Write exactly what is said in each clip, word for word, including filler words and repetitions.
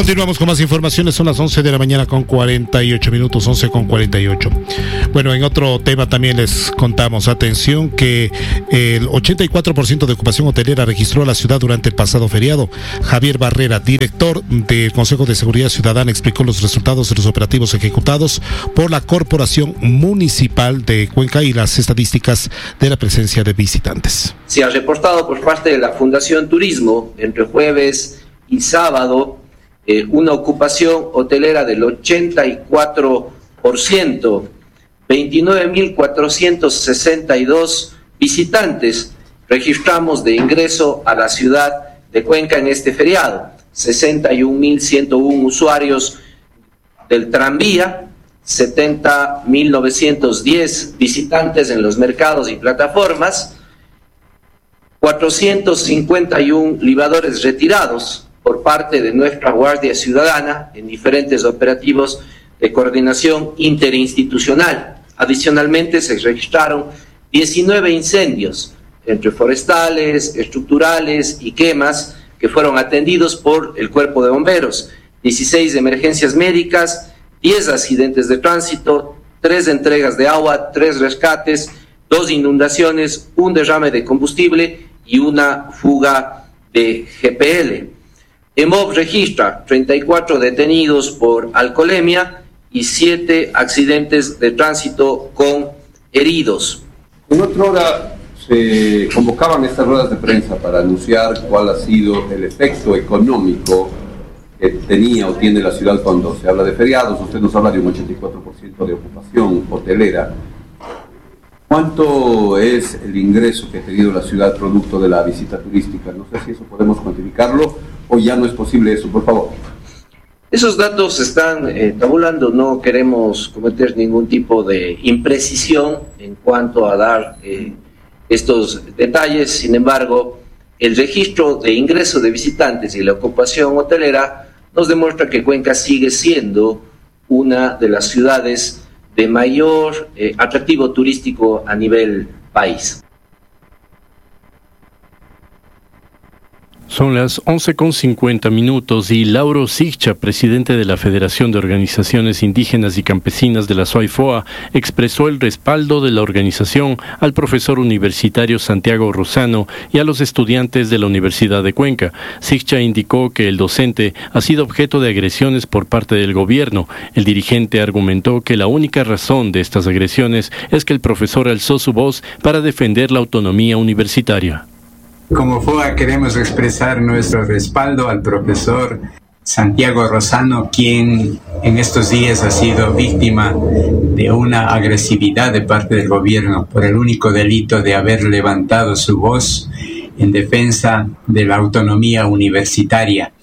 Continuamos con más informaciones, son las once de la mañana con cuarenta y ocho minutos, once con cuarenta y ocho. Bueno, en otro tema también les contamos, atención, que el ochenta y cuatro por ciento de ocupación hotelera registró la ciudad durante el pasado feriado. Javier Barrera, director del Consejo de Seguridad Ciudadana, explicó los resultados de los operativos ejecutados por la Corporación Municipal de Cuenca y las estadísticas de la presencia de visitantes. Se ha reportado por parte de la Fundación Turismo entre jueves y sábado eh, una ocupación hotelera del ochenta y cuatro por ciento, veintinueve mil cuatrocientos sesenta y dos visitantes registramos de ingreso a la ciudad de Cuenca en este feriado, sesenta y un mil ciento uno usuarios del tranvía, setenta mil novecientos diez visitantes en los mercados y plataformas, cuatrocientos cincuenta y uno libradores retirados por parte de nuestra Guardia Ciudadana en diferentes operativos de coordinación interinstitucional. Adicionalmente, se registraron diecinueve incendios, entre forestales, estructurales y quemas, que fueron atendidos por el Cuerpo de Bomberos, dieciséis emergencias médicas, diez accidentes de tránsito, tres entregas de agua, tres rescates, dos inundaciones, un derrame de combustible y una fuga de G P L. EMOB registra treinta y cuatro detenidos por alcoholemia y siete accidentes de tránsito con heridos. En otra hora se convocaban estas ruedas de prensa para anunciar cuál ha sido el efecto económico que tenía o tiene la ciudad cuando se habla de feriados. Usted nos habla de un ochenta y cuatro por ciento de ocupación hotelera. ¿Cuánto es el ingreso que ha tenido la ciudad producto de la visita turística? No sé si eso podemos cuantificarlo o ya no es posible eso, por favor. Esos datos se están eh, tabulando, no queremos cometer ningún tipo de imprecisión en cuanto a dar eh, estos detalles. Sin embargo, el registro de ingreso de visitantes y la ocupación hotelera nos demuestra que Cuenca sigue siendo una de las ciudades de mayor eh, atractivo turístico a nivel país. Son las once con cincuenta minutos y Lauro Sigcha, presidente de la Federación de Organizaciones Indígenas y Campesinas de la SOAIFOA, expresó el respaldo de la organización al profesor universitario Santiago Rosano y a los estudiantes de la Universidad de Cuenca. Sigcha indicó que el docente ha sido objeto de agresiones por parte del gobierno. El dirigente argumentó que la única razón de estas agresiones es que el profesor alzó su voz para defender la autonomía universitaria. Como F O A queremos expresar nuestro respaldo al profesor Santiago Rosano, quien en estos días ha sido víctima de una agresividad de parte del gobierno por el único delito de haber levantado su voz en defensa de la autonomía universitaria.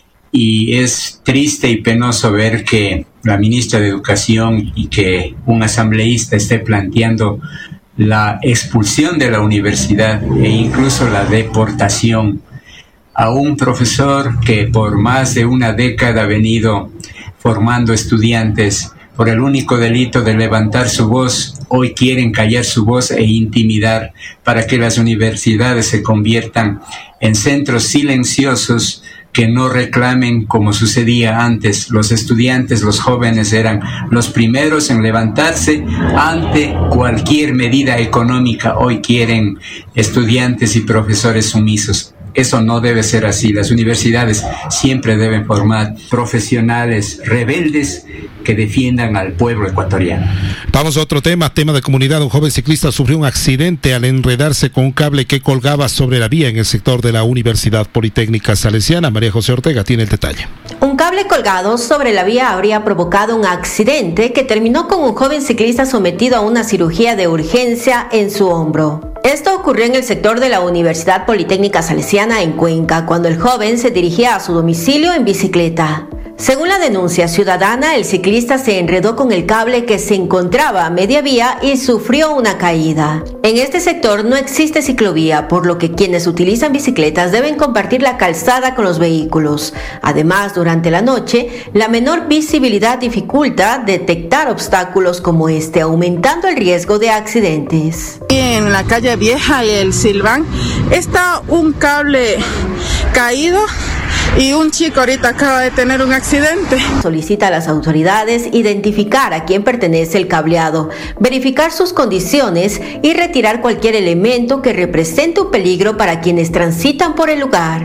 Y es triste y penoso ver que la ministra de Educación y que un asambleísta esté planteando la expulsión de la universidad e incluso la deportación a un profesor que por más de una década ha venido formando estudiantes. Por el único delito de levantar su voz, hoy quieren callar su voz e intimidar para que las universidades se conviertan en centros silenciosos que no reclamen como sucedía antes. Los estudiantes, los jóvenes eran los primeros en levantarse ante cualquier medida económica. Hoy quieren estudiantes y profesores sumisos. Eso no debe ser así. Las universidades siempre deben formar profesionales rebeldes que defiendan al pueblo ecuatoriano. Vamos a otro tema, tema de comunidad. Un joven ciclista sufrió un accidente al enredarse con un cable que colgaba sobre la vía en el sector de la Universidad Politécnica Salesiana. María José Ortega tiene el detalle. Un cable colgado sobre la vía habría provocado un accidente que terminó con un joven ciclista sometido a una cirugía de urgencia en su hombro. Esto ocurrió en el sector de la Universidad Politécnica Salesiana en Cuenca, cuando el joven se dirigía a su domicilio en bicicleta. Según la denuncia ciudadana, el ciclista se enredó con el cable que se encontraba a media vía y sufrió una caída. En este sector no existe ciclovía, por lo que quienes utilizan bicicletas deben compartir la calzada con los vehículos. Además, durante la noche, la menor visibilidad dificulta detectar obstáculos como este, aumentando el riesgo de accidentes. En la calle Vieja y el Silván está un cable caído y un chico ahorita acaba de tener un accidente. Solicita a las autoridades identificar a quién pertenece el cableado, verificar sus condiciones y retirar cualquier elemento que represente un peligro para quienes transitan por el lugar.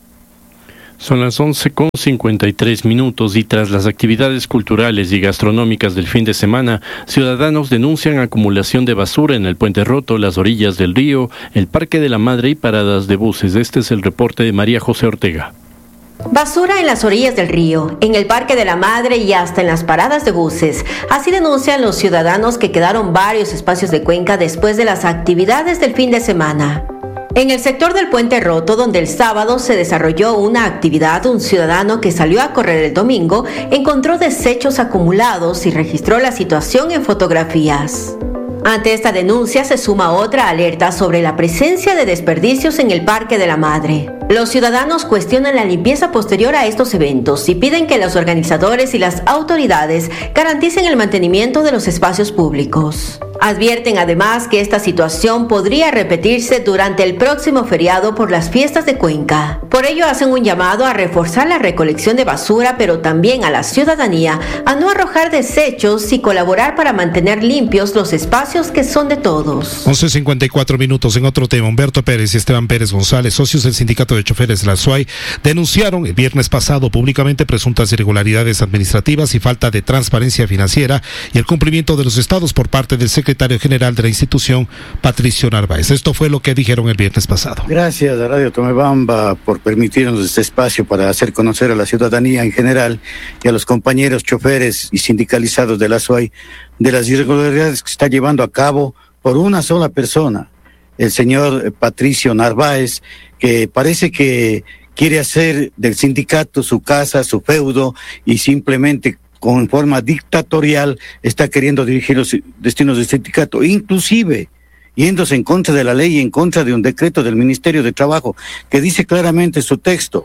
Son las once con cincuenta y tres minutos y tras las actividades culturales y gastronómicas del fin de semana, ciudadanos denuncian acumulación de basura en el Puente Roto, las orillas del río, el Parque de la Madre y paradas de buses. Este es el reporte de María José Ortega. Basura en las orillas del río, en el Parque de la Madre y hasta en las paradas de buses. Así denuncian los ciudadanos que quedaron varios espacios de Cuenca después de las actividades del fin de semana. En el sector del Puente Roto, donde el sábado se desarrolló una actividad, un ciudadano que salió a correr el domingo encontró desechos acumulados y registró la situación en fotografías. Ante esta denuncia se suma otra alerta sobre la presencia de desperdicios en el Parque de la Madre. Los ciudadanos cuestionan la limpieza posterior a estos eventos y piden que los organizadores y las autoridades garanticen el mantenimiento de los espacios públicos. Advierten además que esta situación podría repetirse durante el próximo feriado por las fiestas de Cuenca. Por ello hacen un llamado a reforzar la recolección de basura, pero también a la ciudadanía a no arrojar desechos y colaborar para mantener limpios los espacios que son de todos. once cincuenta y cuatro minutos. En otro tema, Humberto Pérez y Esteban Pérez González, socios del Sindicato de Choferes de la S U A Y, denunciaron el viernes pasado públicamente presuntas irregularidades administrativas y falta de transparencia financiera y el cumplimiento de los estados por parte del secretario general de la institución, Patricio Narváez. Esto fue lo que dijeron el viernes pasado. Gracias a Radio Tomebamba por permitirnos este espacio para hacer conocer a la ciudadanía en general y a los compañeros choferes y sindicalizados de la S U A Y de las irregularidades que se está llevando a cabo por una sola persona, el señor Patricio Narváez, que parece que quiere hacer del sindicato su casa, su feudo, y simplemente con forma dictatorial está queriendo dirigir los destinos del sindicato, inclusive yéndose en contra de la ley y en contra de un decreto del Ministerio de Trabajo que dice claramente su texto.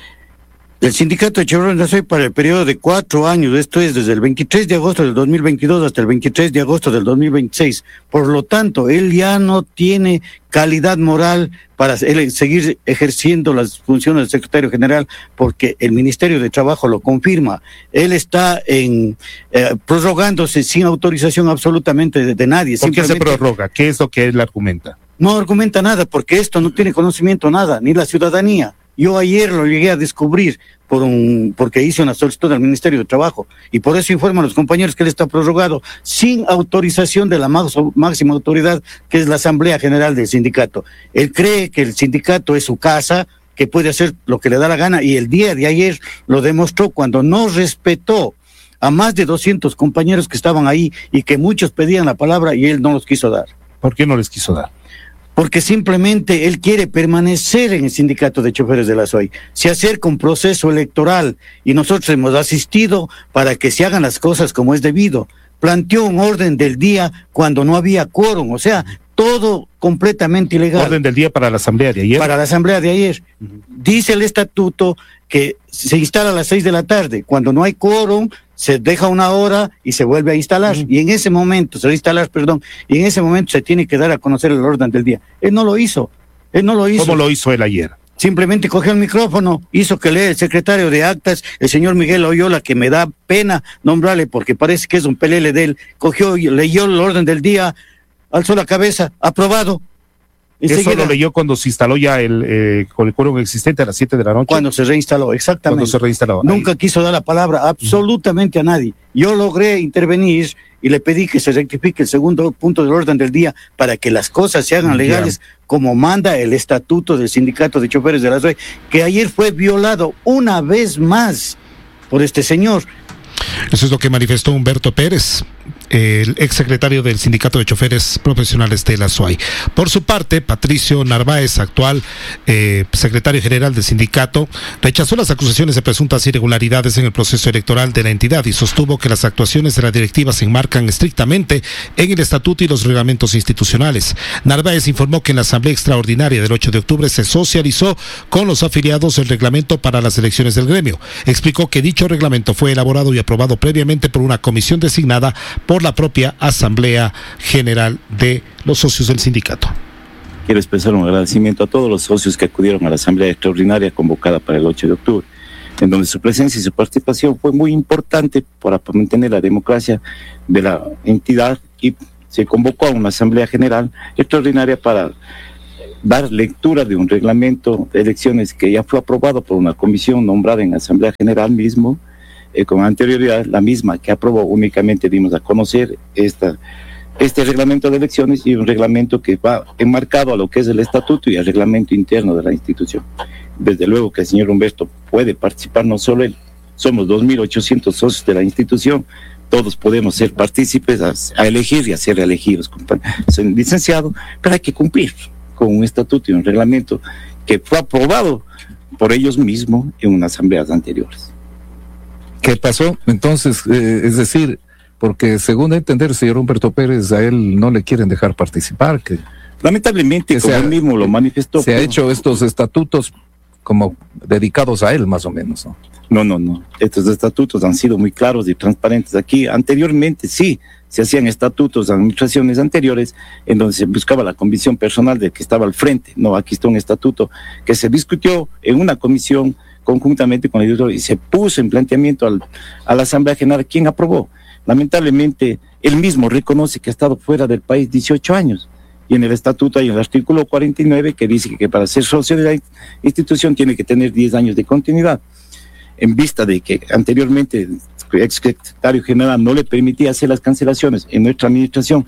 El sindicato de choferes de la S U A Y para el periodo de cuatro años, esto es desde el veintitrés de agosto del dos mil veintidós hasta el veintitrés de agosto del dos mil veintiséis. Por lo tanto, él ya no tiene calidad moral para él seguir ejerciendo las funciones del secretario general, porque el Ministerio de Trabajo lo confirma. Él está en eh, prorrogándose sin autorización absolutamente de, de nadie. ¿Por qué se prorroga? ¿Qué es lo que él argumenta? No argumenta nada, porque esto no tiene conocimiento nada, ni la ciudadanía. Yo ayer lo llegué a descubrir por un, porque hice una solicitud al Ministerio de Trabajo, y por eso informo a los compañeros que él está prorrogado sin autorización de la máxima autoridad, que es la Asamblea General del Sindicato. Él cree que el sindicato es su casa, que puede hacer lo que le da la gana, y el día de ayer lo demostró cuando no respetó a más de doscientos compañeros que estaban ahí y que muchos pedían la palabra y él no los quiso dar. ¿Por qué no les quiso dar? Porque simplemente él quiere permanecer en el sindicato de choferes de la S U A Y. Se acerca un proceso electoral y nosotros hemos asistido para que se hagan las cosas como es debido. Planteó un orden del día cuando no había quórum, o sea, todo completamente ilegal. Orden del día para la asamblea de ayer. Para la asamblea de ayer. Uh-huh. Dice el estatuto que se instala a las seis de la tarde. Cuando no hay quórum, se deja una hora y se vuelve a instalar. Uh-huh. Y en ese momento, se va a instalar, perdón, y en ese momento se tiene que dar a conocer el orden del día. Él no lo hizo. Él no lo hizo. ¿Cómo lo hizo él ayer? Simplemente cogió el micrófono, hizo que lea el secretario de actas, el señor Miguel Oyola, que me da pena nombrarle porque parece que es un pelele de él. Cogió y leyó el orden del día, alzó la cabeza, aprobado. Eso lo leyó cuando se instaló ya el, eh, con el quórum existente a las siete de la noche. Cuando se reinstaló, exactamente. Cuando se reinstaló. Nunca ahí. quiso dar la palabra absolutamente a nadie. Yo logré intervenir y le pedí que se rectifique el segundo punto del orden del día para que las cosas se hagan legales como manda el estatuto del sindicato de choferes de la S U A Y, que ayer fue violado una vez más por este señor. Eso es lo que manifestó Humberto Pérez, el exsecretario del Sindicato de Choferes Profesionales de la S U A Y. Por su parte, Patricio Narváez, actual eh, secretario general del sindicato, rechazó las acusaciones de presuntas irregularidades en el proceso electoral de la entidad y sostuvo que las actuaciones de la directiva se enmarcan estrictamente en el estatuto y los reglamentos institucionales. Narváez informó que en la asamblea extraordinaria del ocho de octubre se socializó con los afiliados el reglamento para las elecciones del gremio. Explicó que dicho reglamento fue elaborado y aprobado previamente por una comisión designada por la propia Asamblea General de los socios del sindicato. quiero expresar un agradecimiento a todos los socios que acudieron a la Asamblea Extraordinaria convocada para el ocho de octubre, en donde su presencia y su participación fue muy importante para mantener la democracia de la entidad, y se convocó a una Asamblea General Extraordinaria para dar lectura de un reglamento de elecciones que ya fue aprobado por una comisión nombrada en Asamblea General mismo, eh, con anterioridad, la misma que aprobó. Únicamente dimos a conocer esta, este reglamento de elecciones, y un reglamento que va enmarcado a lo que es el estatuto y el reglamento interno de la institución. Desde luego que el señor Humberto puede participar, no solo él, somos dos mil ochocientos socios de la institución, todos podemos ser partícipes a, a elegir y a ser elegidos, licenciado, pero hay que cumplir con un estatuto y un reglamento que fue aprobado por ellos mismos en unas asambleas anteriores. ¿Qué pasó? Entonces, eh, es decir, porque según entender, señor Humberto Pérez, a él no le quieren dejar participar, que lamentablemente, que como él mismo lo manifestó, se ha hecho estos estatutos como dedicados a él, más o menos, ¿no? No, no, no. Estos estatutos han sido muy claros y transparentes aquí. Anteriormente sí, se hacían estatutos de administraciones anteriores en donde se buscaba la convicción personal del que estaba al frente. No, aquí está un estatuto que se discutió en una comisión conjuntamente con el director y se puso en planteamiento al, a la Asamblea General, quien aprobó. Lamentablemente, él mismo reconoce que ha estado fuera del país dieciocho años. Y en el estatuto hay el artículo cuarenta y nueve que dice que para ser socio de la institución tiene que tener diez años de continuidad. En vista de que anteriormente el ex secretario general no le permitía hacer las cancelaciones en nuestra administración,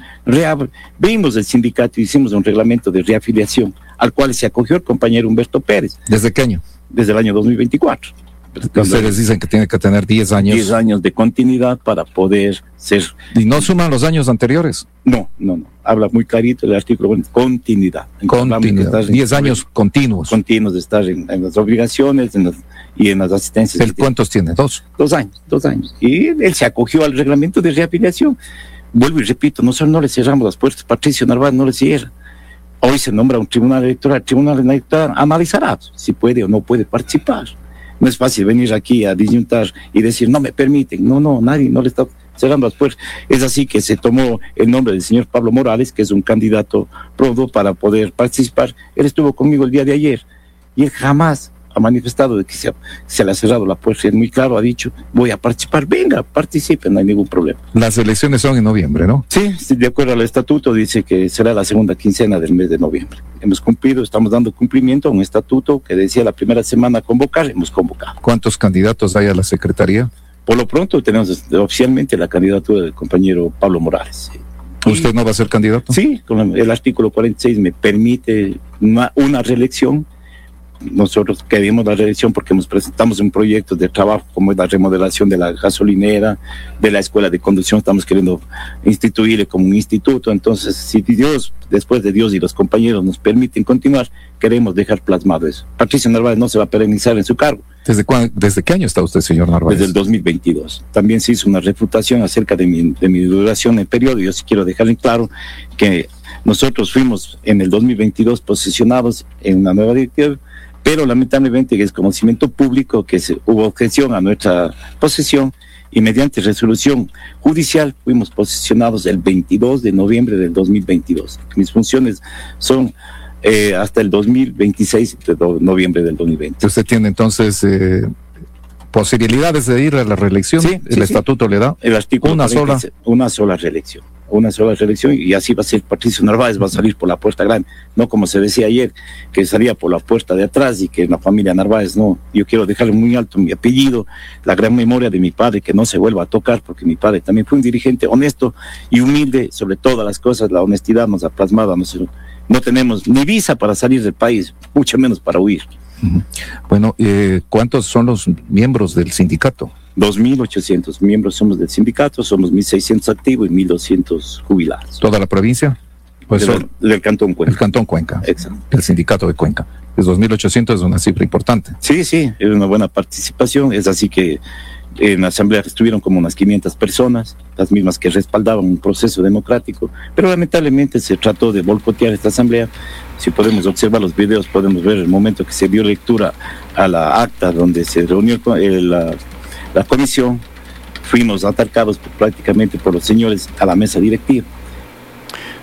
vimos el sindicato y hicimos un reglamento de reafiliación al cual se acogió el compañero Humberto Pérez. ¿Desde qué año? Desde el año dos mil veinticuatro. Ustedes dicen que tiene que tener diez años. diez años de continuidad para poder ser... ¿Y no suman los años anteriores? No, no, no. Habla muy clarito el artículo, bueno, continuidad. Continuidad. diez años continuos. Continuos de estar en, en las obligaciones en las, y en las asistencias. ¿El cuántos tiene? ¿Dos? Dos años, dos años. Y él se acogió al reglamento de reafiliación. Vuelvo y repito, nosotros no le cerramos las puertas. Patricio Narváez no le cierra. Hoy se nombra un tribunal electoral. El tribunal electoral analizará si puede o no puede participar. No es fácil venir aquí a disyuntar y decir, no me permiten. No, no, nadie, no le está cerrando las puertas. Es así que se tomó el nombre del señor Pablo Morales, que es un candidato prodo para poder participar. Él estuvo conmigo el día de ayer y él jamás ha manifestado de que se, se le ha cerrado la puerta. Él muy claro ha dicho, voy a participar. Venga, participen, no hay ningún problema. Las elecciones son en noviembre, ¿no? Sí, de acuerdo al estatuto dice que será la segunda quincena del mes de noviembre. Hemos cumplido, estamos dando cumplimiento a un estatuto que decía la primera semana convocar, hemos convocado. ¿Cuántos candidatos hay a la secretaría? Por lo pronto tenemos oficialmente la candidatura del compañero Pablo Morales. ¿Usted no va a ser candidato? Sí, con el artículo cuarenta y seis me permite una, una reelección. Nosotros queremos la reelección porque nos presentamos en proyectos de trabajo como es la remodelación de la gasolinera, de la escuela de conducción, estamos queriendo instituirle como un instituto. Entonces, si Dios, después de Dios y los compañeros nos permiten continuar, queremos dejar plasmado eso. Patricio Narváez no se va a perennizar en su cargo. ¿Desde, cuándo, ¿Desde qué año está usted, señor Narváez? Desde el dos mil veintidós. También se hizo una refutación acerca de mi, de mi duración en el periodo. Yo sí quiero dejar en claro que nosotros fuimos en el dos mil veintidós posicionados en una nueva directiva, pero lamentablemente es conocimiento público que se, hubo objeción a nuestra posesión y mediante resolución judicial fuimos posicionados el veintidós de noviembre del dos mil veintidós. Mis funciones son eh, hasta el dos mil veintiséis de noviembre del dos mil veinte. ¿Usted tiene entonces eh, posibilidades de ir a la reelección? Sí, ¿El sí, estatuto sí. le da? El artículo una sola. Una sola reelección. Una sola reelección y así va a ser. Patricio Narváez va a salir por la puerta grande, no como se decía ayer, que salía por la puerta de atrás y que la familia Narváez no. Yo quiero dejar muy alto mi apellido, la gran memoria de mi padre, que no se vuelva a tocar, porque mi padre también fue un dirigente honesto y humilde. Sobre todas las cosas, la honestidad nos ha plasmado. No, no tenemos ni visa para salir del país, mucho menos para huir. Uh-huh. Bueno, eh, ¿cuántos son los miembros del sindicato? dos mil ochocientos miembros somos del sindicato, somos mil seiscientos activos y mil doscientos jubilados. ¿Toda la provincia? Pues del, son, del Cantón Cuenca. El Cantón Cuenca. Exacto. El sindicato de Cuenca. Es dos mil ochocientos, es una cifra importante. Sí, sí, es una buena participación. Es así que en la asamblea estuvieron como unas quinientas personas, las mismas que respaldaban un proceso democrático, pero lamentablemente se trató de boicotear esta asamblea. Si podemos observar los videos, podemos ver el momento que se dio lectura a la acta donde se reunió eh, la... la comisión, fuimos atacados prácticamente por los señores a la mesa directiva.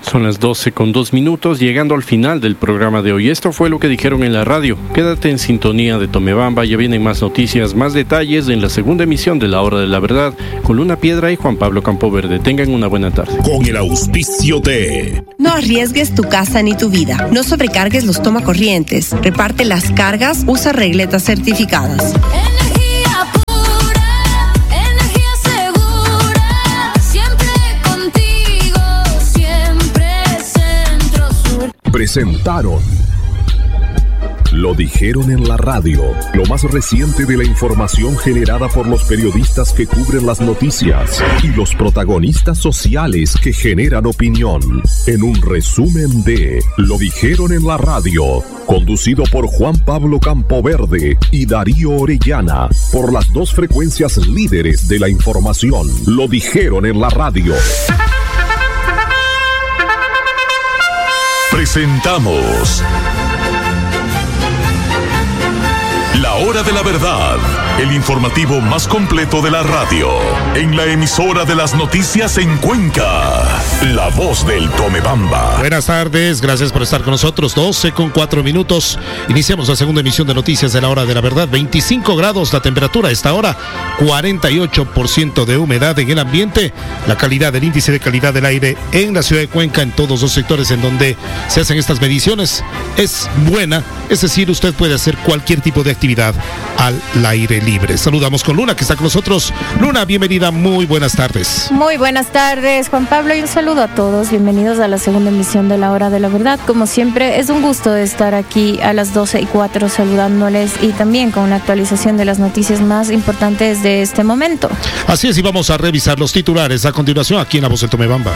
Son las doce con dos minutos, llegando al final del programa de hoy. Esto fue lo que dijeron en la radio. Quédate en sintonía de Tomebamba, ya vienen más noticias, más detalles en la segunda emisión de La Hora de la Verdad, con Luna Piedra y Juan Pablo Campoverde. Tengan una buena tarde. Con el auspicio de... No arriesgues tu casa ni tu vida. No sobrecargues los tomacorrientes. Reparte las cargas, usa regletas certificadas. Presentaron Lo Dijeron en la Radio, lo más reciente de la información generada por los periodistas que cubren las noticias y los protagonistas sociales que generan opinión, en un resumen de Lo Dijeron en la Radio, conducido por Juan Pablo Campoverde y Darío Orellana, por las dos frecuencias líderes de la información. Lo Dijeron en la Radio. Presentamos La Hora de la Verdad, el informativo más completo de la radio, en la emisora de las noticias en Cuenca, La Voz del Tomebamba. Buenas tardes, gracias por estar con nosotros. doce con cuatro minutos. Iniciamos la segunda emisión de noticias de La Hora de la Verdad. veinticinco grados la temperatura a esta hora, cuarenta y ocho por ciento de humedad en el ambiente. La calidad del índice de calidad del aire en la ciudad de Cuenca, en todos los sectores en donde se hacen estas mediciones, es buena. Es decir, usted puede hacer cualquier tipo de actividad al aire libre. Saludamos con Luna, que está con nosotros. Luna, bienvenida, muy buenas tardes. Muy buenas tardes, Juan Pablo, y un saludo a todos. Bienvenidos a la segunda emisión de La Hora de la Verdad. Como siempre, es un gusto estar aquí a las doce y cuatro saludándoles y también con una actualización de las noticias más importantes de este momento. Así es, y vamos a revisar los titulares a continuación aquí en La Voz del Tomebamba.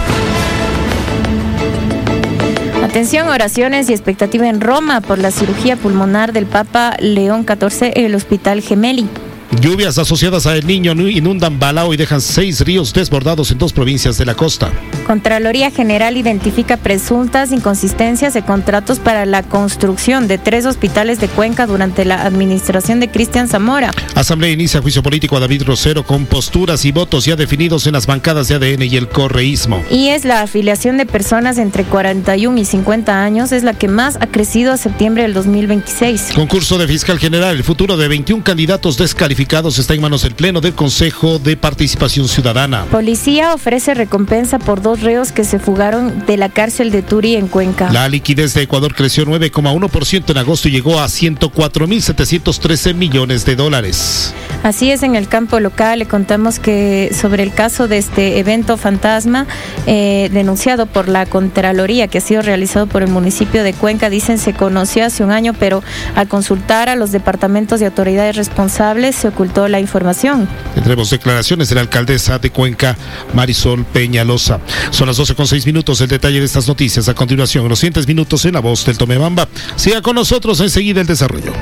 Atención, oraciones y expectativa en Roma por la cirugía pulmonar del Papa León catorce en el Hospital Gemelli. Lluvias asociadas a El Niño inundan Balao y dejan seis ríos desbordados en dos provincias de la costa. Contraloría General identifica presuntas inconsistencias de contratos para la construcción de tres hospitales de Cuenca durante la administración de Cristian Zamora. Asamblea inicia juicio político a David Rosero con posturas y votos ya definidos en las bancadas de A D N y el correísmo. Y es la afiliación de personas entre cuarenta y uno y cincuenta años es la que más ha crecido a septiembre del dos mil veintiséis. Concurso de fiscal general. El futuro de veintiún candidatos descalificados está en manos del Pleno del Consejo de Participación Ciudadana. Policía ofrece recompensa por dos reos que se fugaron de la cárcel de Turi en Cuenca. La liquidez de Ecuador creció nueve coma uno por ciento en agosto y llegó a ciento cuatro mil setecientos trece millones de dólares. Así es, en el campo local le contamos que sobre el caso de este evento fantasma eh, denunciado por la Contraloría que ha sido realizado por el municipio de Cuenca, dicen se conoció hace un año, pero al consultar a los departamentos y autoridades responsables se ocultó la información. Tendremos declaraciones de la alcaldesa de Cuenca, Marisol Peñalosa. Son las doce con seis minutos. El detalle de estas noticias a continuación en los siguientes minutos en La Voz del Tomebamba. Siga con nosotros, enseguida el desarrollo.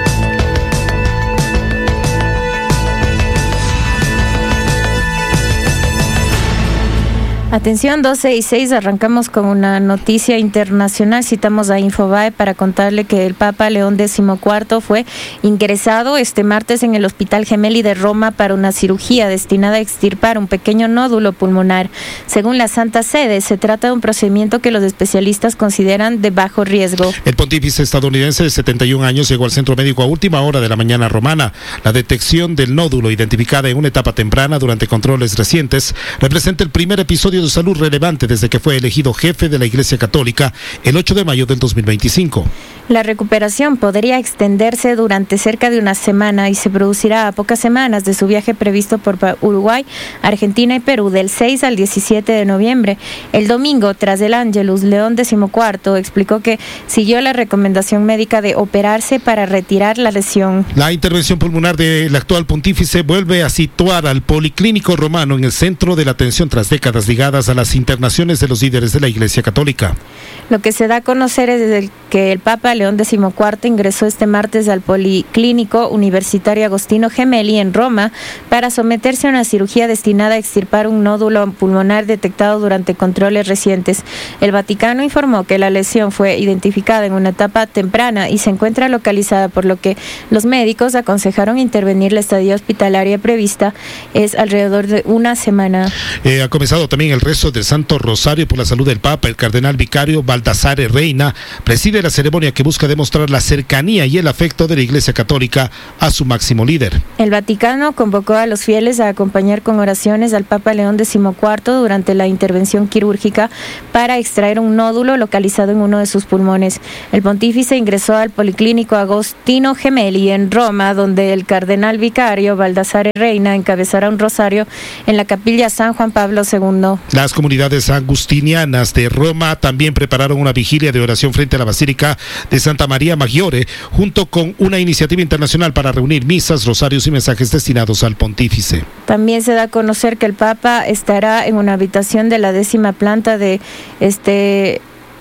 Atención, doce y seis, arrancamos con una noticia internacional. Citamos a Infobae para contarle que el Papa León catorce fue ingresado este martes en el Hospital Gemelli de Roma para una cirugía destinada a extirpar un pequeño nódulo pulmonar. Según la Santa Sede, se trata de un procedimiento que los especialistas consideran de bajo riesgo. El pontífice estadounidense de setenta y un años llegó al centro médico a última hora de la mañana romana. La detección del nódulo, identificada en una etapa temprana durante controles recientes, representa el primer episodio de salud relevante desde que fue elegido jefe de la Iglesia Católica el ocho de mayo del dos mil veinticinco. La recuperación podría extenderse durante cerca de una semana y se producirá a pocas semanas de su viaje previsto por Uruguay, Argentina y Perú del seis al diecisiete de noviembre. El domingo, tras el Ángelus, León catorce explicó que siguió la recomendación médica de operarse para retirar la lesión. La intervención pulmonar del actual pontífice vuelve a situar al Policlínico Romano en el centro de la atención tras décadas ligadas a las internaciones de los líderes de la Iglesia Católica. Lo que se da a conocer es el que el Papa León catorce ingresó este martes al Policlínico Universitario Agostino Gemelli en Roma para someterse a una cirugía destinada a extirpar un nódulo pulmonar detectado durante controles recientes. El Vaticano informó que la lesión fue identificada en una etapa temprana y se encuentra localizada, por lo que los médicos aconsejaron intervenir. La estadía hospitalaria prevista es alrededor de una semana. Eh, ha comenzado también el rezo del Santo Rosario por la salud del Papa. El cardenal vicario Baldassare Reina preside la ceremonia que busca demostrar la cercanía y el afecto de la Iglesia Católica a su máximo líder. El Vaticano convocó a los fieles a acompañar con oraciones al Papa León decimocuarto durante la intervención quirúrgica para extraer un nódulo localizado en uno de sus pulmones. El pontífice ingresó al Policlínico Agostino Gemelli en Roma, donde el cardenal vicario Baldassare Reina encabezará un rosario en la capilla San Juan Pablo segundo. Las comunidades agustinianas de Roma también prepararon una vigilia de oración frente a la Basílica de Santa María Maggiore, junto con una iniciativa internacional para reunir misas, rosarios y mensajes destinados al pontífice. También se da a conocer que el Papa estará en una habitación de la décima planta de este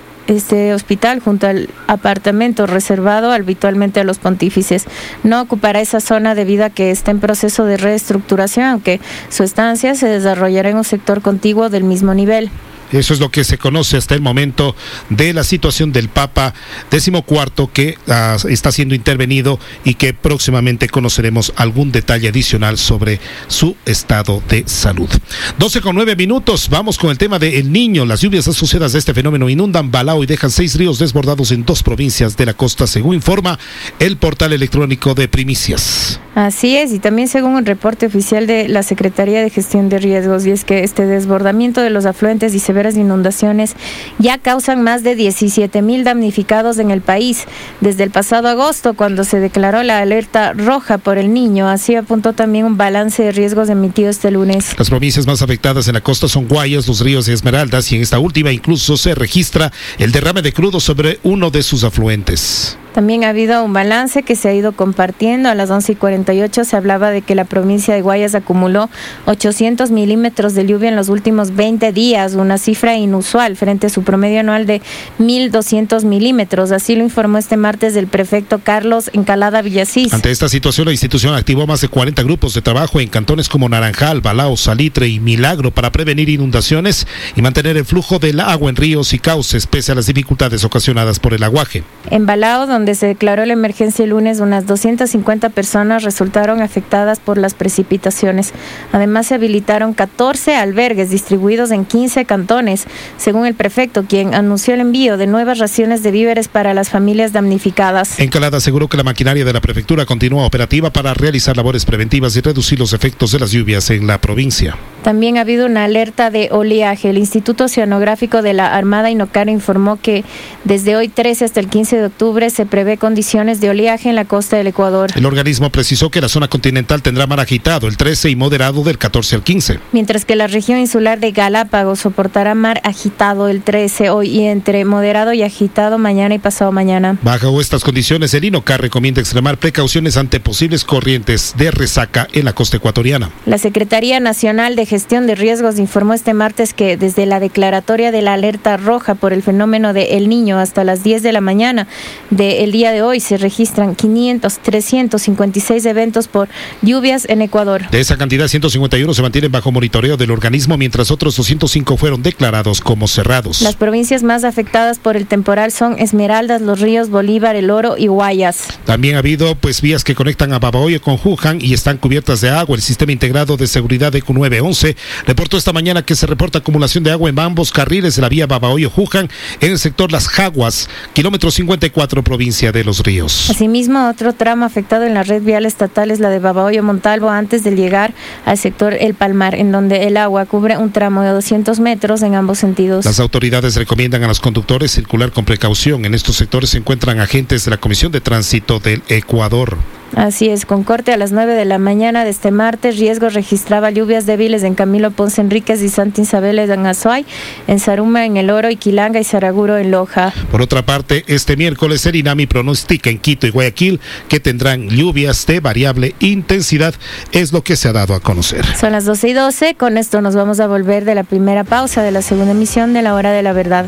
este hospital, junto al apartamento reservado habitualmente a los pontífices. No ocupará esa zona debido a que está en proceso de reestructuración, aunque su estancia se desarrollará en un sector contiguo del mismo nivel. Eso es lo que se conoce hasta el momento de la situación del Papa decimocuarto, que uh, está siendo intervenido y que próximamente conoceremos algún detalle adicional sobre su estado de salud. doce con nueve minutos, vamos con el tema de El Niño. Las lluvias asociadas a este fenómeno inundan Balao y dejan seis ríos desbordados en dos provincias de la costa, según informa el portal electrónico de Primicias. Así es, y también según un reporte oficial de la Secretaría de Gestión de Riesgos, y es que este desbordamiento de los afluentes y severas inundaciones ya causan más de diecisiete mil damnificados en el país. Desde el pasado agosto, cuando se declaró la alerta roja por El Niño, así apuntó también un balance de riesgos emitido este lunes. Las provincias más afectadas en la costa son Guayas, Los Ríos y Esmeraldas, y en esta última incluso se registra el derrame de crudo sobre uno de sus afluentes. También ha habido un balance que se ha ido compartiendo. A las once y cuarenta y ocho se hablaba de que la provincia de Guayas acumuló ochocientos milímetros de lluvia en los últimos veinte días, una cifra inusual frente a su promedio anual de mil doscientos milímetros. Así lo informó este martes el prefecto Carlos Encalada Villasís. Ante esta situación, la institución activó más de cuarenta grupos de trabajo en cantones como Naranjal, Balao, Salitre y Milagro para prevenir inundaciones y mantener el flujo del agua en ríos y cauces, pese a las dificultades ocasionadas por el aguaje. En Balao, donde donde se declaró la emergencia el lunes, unas doscientas cincuenta personas resultaron afectadas por las precipitaciones. Además, se habilitaron catorce albergues distribuidos en quince cantones, según el prefecto, quien anunció el envío de nuevas raciones de víveres para las familias damnificadas. Encalada aseguró que la maquinaria de la prefectura continúa operativa para realizar labores preventivas y reducir los efectos de las lluvias en la provincia. También ha habido una alerta de oleaje. El Instituto Oceanográfico de la Armada Inocara informó que desde hoy trece hasta el quince de octubre se prevé condiciones de oleaje en la costa del Ecuador. El organismo precisó que la zona continental tendrá mar agitado el trece y moderado del catorce al quince. Mientras que la región insular de Galápagos soportará mar agitado el trece hoy y entre moderado y agitado mañana y pasado mañana. Bajo estas condiciones, el INOCAR recomienda extremar precauciones ante posibles corrientes de resaca en la costa ecuatoriana. La Secretaría Nacional de Gestión de Riesgos informó este martes que desde la declaratoria de la alerta roja por el fenómeno de El Niño hasta las diez de la mañana del día de hoy se registran quinientos, trescientos cincuenta y seis eventos por lluvias en Ecuador. De esa cantidad, ciento cincuenta y uno se mantienen bajo monitoreo del organismo, mientras otros doscientos cinco fueron declarados como cerrados. Las provincias más afectadas por el temporal son Esmeraldas, Los Ríos, Bolívar, El Oro y Guayas. También ha habido pues vías que conectan a Babahoyo con Juján y están cubiertas de agua. El Sistema Integrado de Seguridad de Q nueve once reportó esta mañana que se reporta acumulación de agua en ambos carriles de la vía Babahoyo-Juján en el sector Las Jaguas, kilómetro cincuenta y cuatro, provincia de Los Ríos. Asimismo, otro tramo afectado en la red vial estatal es la de Babahoyo-Montalvo antes de llegar al sector El Palmar, en donde el agua cubre un tramo de doscientos metros en ambos sentidos. Las autoridades recomiendan a los conductores circular con precaución. En estos sectores se encuentran agentes de la Comisión de Tránsito del Ecuador. Así es, con corte a las nueve de la mañana de este martes, riesgo registraba lluvias débiles en Camilo Ponce Enríquez y Santa Isabel en Azuay, en Zaruma en El Oro y Quilanga y Saraguro en Loja. Por otra parte, este miércoles el INAMI pronostica en Quito y Guayaquil que tendrán lluvias de variable intensidad, es lo que se ha dado a conocer. Son las doce y doce, con esto nos vamos a volver de la primera pausa de la segunda emisión de La Hora de la Verdad.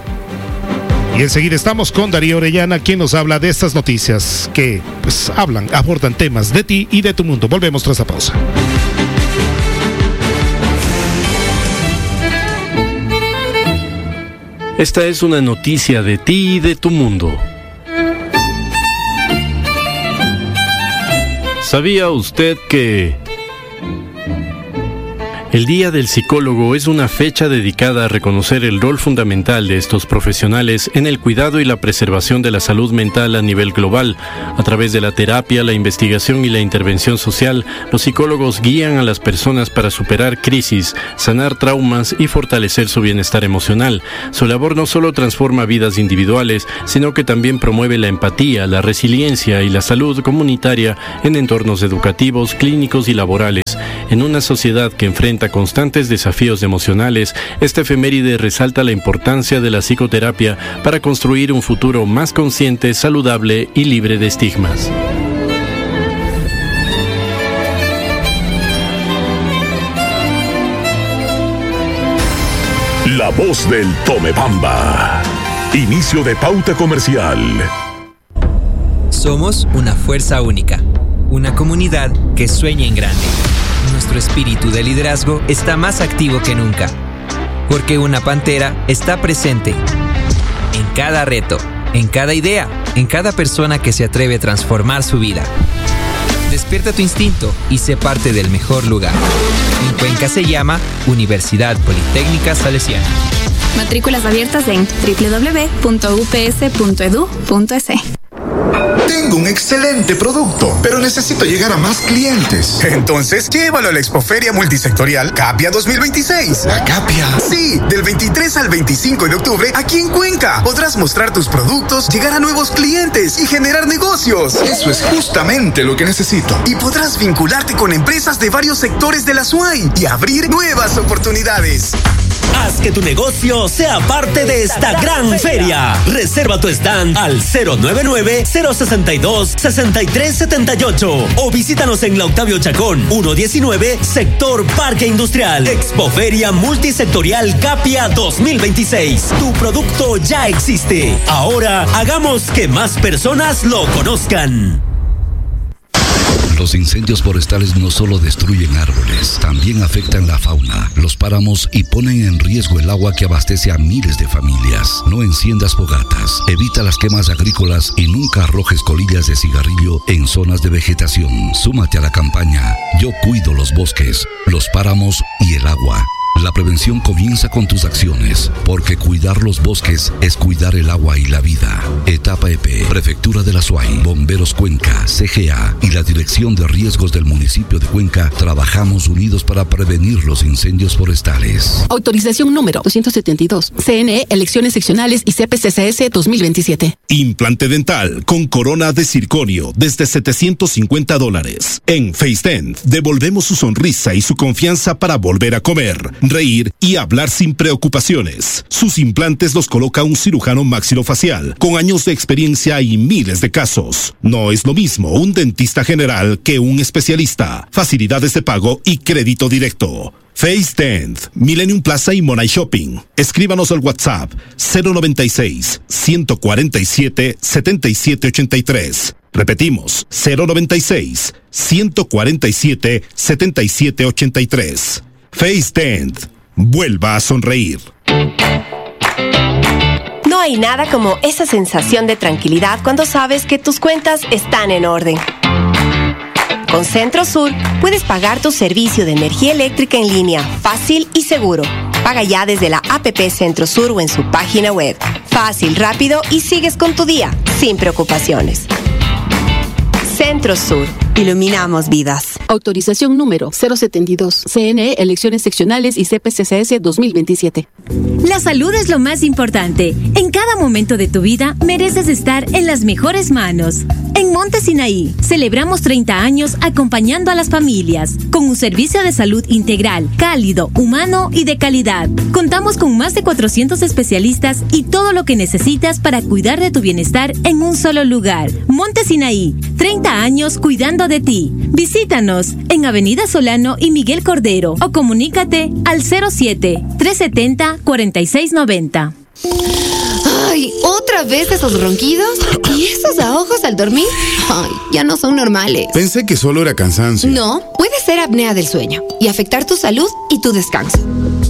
Y enseguida estamos con Darío Orellana, quien nos habla de estas noticias que pues hablan, abordan temas de ti y de tu mundo. Volvemos tras la pausa. Esta es una noticia de ti y de tu mundo. ¿Sabía usted que El Día del Psicólogo es una fecha dedicada a reconocer el rol fundamental de estos profesionales en el cuidado y la preservación de la salud mental a nivel global. A través de la terapia, la investigación y la intervención social, los psicólogos guían a las personas para superar crisis, sanar traumas y fortalecer su bienestar emocional. Su labor no solo transforma vidas individuales, sino que también promueve la empatía, la resiliencia y la salud comunitaria en entornos educativos, clínicos y laborales. En una sociedad que enfrenta constantes desafíos emocionales, esta efeméride resalta la importancia de la psicoterapia para construir un futuro más consciente, saludable y libre de estigmas. La voz del Tomebamba. Inicio de pauta comercial. Somos una fuerza única, una comunidad que sueña en grande. Nuestro espíritu de liderazgo está más activo que nunca, porque una pantera está presente en cada reto, en cada idea, en cada persona que se atreve a transformar su vida. Despierta tu instinto y sé parte del mejor lugar. En Cuenca se llama Universidad Politécnica Salesiana. Matrículas abiertas en doble u doble u doble u punto u p s punto e d u punto e s. Tengo un excelente producto, pero necesito llegar a más clientes. Entonces, llévalo a la Expoferia Multisectorial Capia dos mil veintiséis. ¿La Capia? Sí, del veintitrés al veinticinco de octubre, aquí en Cuenca. Podrás mostrar tus productos, llegar a nuevos clientes y generar negocios. Eso es justamente lo que necesito. Y podrás vincularte con empresas de varios sectores de la S U A Y y abrir nuevas oportunidades. Haz que tu negocio sea parte de esta gran feria. Reserva tu stand al cero nueve nueve, cero seis dos, seis tres siete ocho o visítanos en la Octavio Chacón ciento diecinueve, sector Parque Industrial. Expoferia Multisectorial Capia dos mil veintiséis. Tu producto ya existe. Ahora hagamos que más personas lo conozcan. Los incendios forestales no solo destruyen árboles, también afectan la fauna, los páramos y ponen en riesgo el agua que abastece a miles de familias. No enciendas fogatas, evita las quemas agrícolas y nunca arrojes colillas de cigarrillo en zonas de vegetación. Súmate a la campaña Yo cuido los bosques, los páramos y el agua. La prevención comienza con tus acciones, porque cuidar los bosques es cuidar el agua y la vida. Etapa E P, Prefectura de la S U A Y, Bomberos Cuenca, C G A y la Dirección de Riesgos del municipio de Cuenca trabajamos unidos para prevenir los incendios forestales. Autorización número doscientos setenta y dos. C N E, Elecciones Seccionales y C P C C S dos mil veintisiete. Implante dental con corona de circonio desde setecientos cincuenta dólares. En FaceDent devolvemos su sonrisa y su confianza para volver a comer, reír y hablar sin preocupaciones. Sus implantes los coloca un cirujano maxilofacial con años de experiencia y miles de casos. No es lo mismo un dentista general que un especialista. Facilidades de pago y crédito directo. FaceDent, Millennium Plaza y Monay Shopping. Escríbanos al WhatsApp cero noventa y seis, ciento cuarenta y siete, setenta y siete ochenta y tres. Repetimos, cero noventa y seis, ciento cuarenta y siete, setenta y siete ochenta y tres. FaceDent, vuelva a sonreír. No hay nada como esa sensación de tranquilidad cuando sabes que tus cuentas están en orden. Con CentroSur puedes pagar tu servicio de energía eléctrica en línea, fácil y seguro. Paga ya desde la app CentroSur o en su página web. Fácil, rápido y sigues con tu día, sin preocupaciones. CentroSur. Iluminamos vidas. Autorización número cero setenta y dos. C N E, Elecciones Seccionales y C P C C S dos mil veintisiete. La salud es lo más importante. En cada momento de tu vida mereces estar en las mejores manos. En Monte Sinaí celebramos treinta años acompañando a las familias con un servicio de salud integral, cálido, humano y de calidad. Contamos con más de cuatrocientos especialistas y todo lo que necesitas para cuidar de tu bienestar en un solo lugar. Monte Sinaí, treinta años cuidando de ti. Visítanos en Avenida Solano y Miguel Cordero o comunícate al cero siete, trescientos setenta, cuarenta y seis noventa. Ay, ¿otra vez esos ronquidos? ¿Y esos ahogos al dormir? Ay, ya no son normales. Pensé que solo era cansancio. No, puede ser apnea del sueño y afectar tu salud y tu descanso.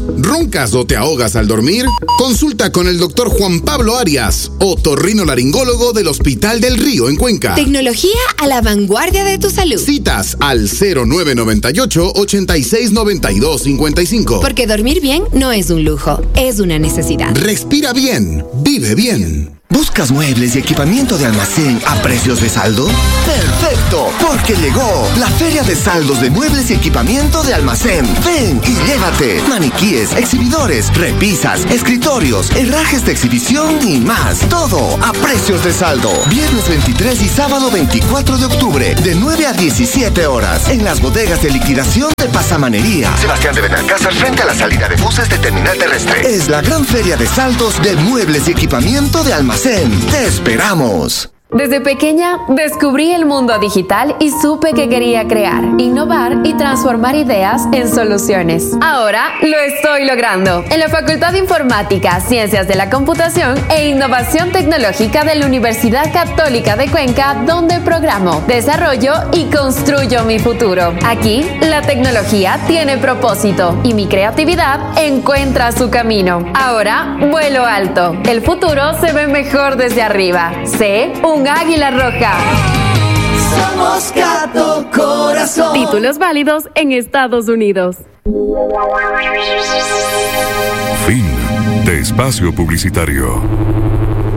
¿Roncas o te ahogas al dormir? Consulta con el doctor Juan Pablo Arias, otorrinolaringólogo del Hospital del Río en Cuenca. Tecnología a la vanguardia de tu salud. Citas al cero nueve nueve ocho, ochenta y seis, noventa y dos, cincuenta y cinco. Porque dormir bien no es un lujo, es una necesidad. Respira bien, vive bien. ¿Buscas muebles y equipamiento de almacén a precios de saldo? ¡Perfecto! Porque llegó la Feria de Saldos de Muebles y Equipamiento de Almacén. Ven y llévate maniquíes, exhibidores, repisas, escritorios, herrajes de exhibición y más. Todo a precios de saldo. Viernes veintitrés y sábado veinticuatro de octubre, de nueve a diecisiete horas, en las bodegas de liquidación de Pasamanería. Sebastián de Benalcázar, frente a la salida de buses de Terminal Terrestre. Es la gran feria de saldos de muebles y equipamiento de almacén. Te esperamos. Desde pequeña descubrí el mundo digital y supe que quería crear, innovar y transformar ideas en soluciones. Ahora lo estoy logrando en la Facultad de Informática, Ciencias de la Computación e Innovación Tecnológica de la Universidad Católica de Cuenca, donde programo, desarrollo y construyo mi futuro. Aquí, la tecnología tiene propósito y mi creatividad encuentra su camino. Ahora, vuelo alto. El futuro se ve mejor desde arriba. Sé un águila roja. Somos Gato Corazón. Títulos válidos en Estados Unidos. Fin de espacio publicitario.